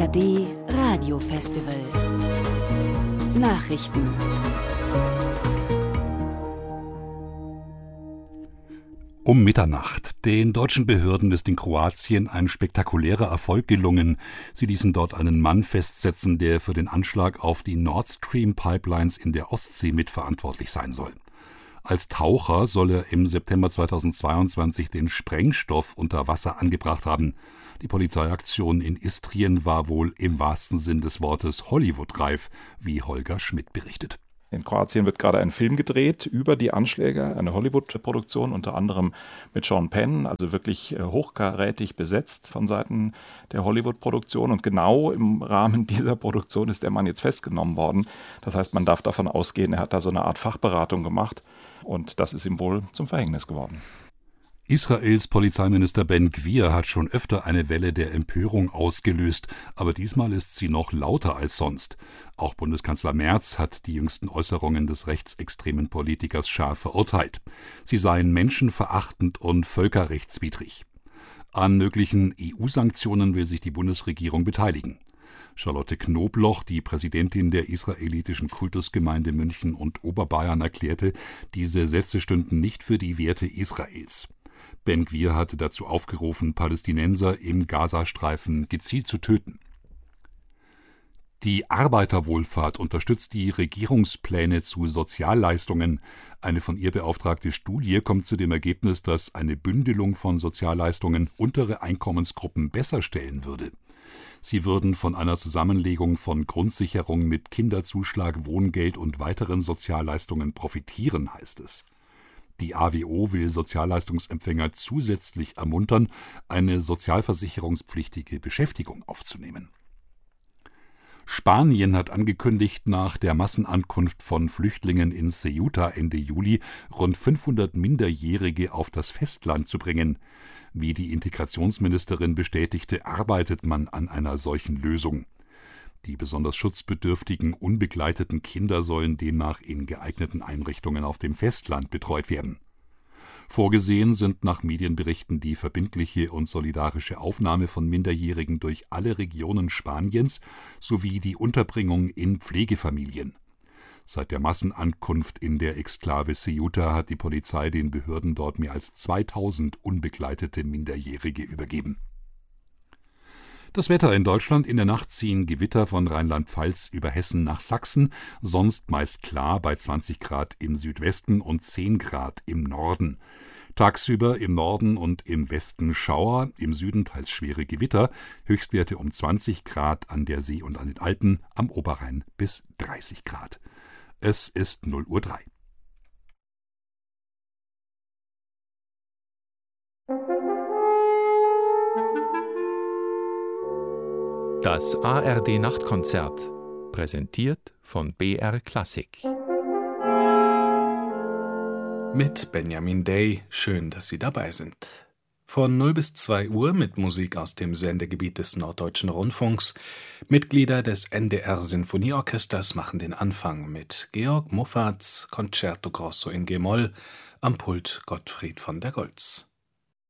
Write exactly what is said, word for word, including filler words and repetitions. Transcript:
A R D Radiofestival. Nachrichten. Um Mitternacht. Den deutschen Behörden ist in Kroatien ein spektakulärer Erfolg gelungen. Sie ließen dort einen Mann festsetzen, der für den Anschlag auf die Nord Stream Pipelines in der Ostsee mitverantwortlich sein soll. Als Taucher soll er im September zweitausendzweiundzwanzig den Sprengstoff unter Wasser angebracht haben. Die Polizeiaktion in Istrien war wohl im wahrsten Sinn des Wortes Hollywood-reif, wie Holger Schmidt berichtet. In Kroatien wird gerade ein Film gedreht über die Anschläge, eine Hollywood-Produktion, unter anderem mit Sean Penn, also wirklich hochkarätig besetzt von Seiten der Hollywood-Produktion. Und genau im Rahmen dieser Produktion ist der Mann jetzt festgenommen worden. Das heißt, man darf davon ausgehen, er hat da so eine Art Fachberatung gemacht und das ist ihm wohl zum Verhängnis geworden. Israels Polizeiminister Ben Gvir hat schon öfter eine Welle der Empörung ausgelöst, aber diesmal ist sie noch lauter als sonst. Auch Bundeskanzler Merz hat die jüngsten Äußerungen des rechtsextremen Politikers scharf verurteilt. Sie seien menschenverachtend und völkerrechtswidrig. An möglichen E U-Sanktionen will sich die Bundesregierung beteiligen. Charlotte Knobloch, die Präsidentin der israelitischen Kultusgemeinde München und Oberbayern, erklärte, diese Sätze stünden nicht für die Werte Israels. Ben Gvir hatte dazu aufgerufen, Palästinenser im Gazastreifen gezielt zu töten. Die Arbeiterwohlfahrt unterstützt die Regierungspläne zu Sozialleistungen. Eine von ihr beauftragte Studie kommt zu dem Ergebnis, dass eine Bündelung von Sozialleistungen untere Einkommensgruppen besser stellen würde. Sie würden von einer Zusammenlegung von Grundsicherung mit Kinderzuschlag, Wohngeld und weiteren Sozialleistungen profitieren, heißt es. Die A W O will Sozialleistungsempfänger zusätzlich ermuntern, eine sozialversicherungspflichtige Beschäftigung aufzunehmen. Spanien hat angekündigt, nach der Massenankunft von Flüchtlingen in Ceuta Ende Juli rund fünfhundert Minderjährige auf das Festland zu bringen. Wie die Integrationsministerin bestätigte, arbeitet man an einer solchen Lösung. Die besonders schutzbedürftigen, unbegleiteten Kinder sollen demnach in geeigneten Einrichtungen auf dem Festland betreut werden. Vorgesehen sind nach Medienberichten die verbindliche und solidarische Aufnahme von Minderjährigen durch alle Regionen Spaniens sowie die Unterbringung in Pflegefamilien. Seit der Massenankunft in der Exklave Ceuta hat die Polizei den Behörden dort mehr als zweitausend unbegleitete Minderjährige übergeben. Das Wetter in Deutschland: In der Nacht ziehen Gewitter von Rheinland-Pfalz über Hessen nach Sachsen, sonst meist klar bei zwanzig Grad im Südwesten und zehn Grad im Norden. Tagsüber im Norden und im Westen Schauer, im Süden teils schwere Gewitter, Höchstwerte um zwanzig Grad an der See und an den Alpen, am Oberrhein bis dreißig Grad. Es ist null Uhr drei. Das A R D-Nachtkonzert, präsentiert von B R Klassik. Mit Benjamin Day, schön, dass Sie dabei sind. Von null bis zwei Uhr mit Musik aus dem Sendegebiet des Norddeutschen Rundfunks. Mitglieder des N D R-Sinfonieorchesters machen den Anfang mit Georg Moffat's Concerto Grosso in G-Moll, am Pult Gottfried von der Goltz.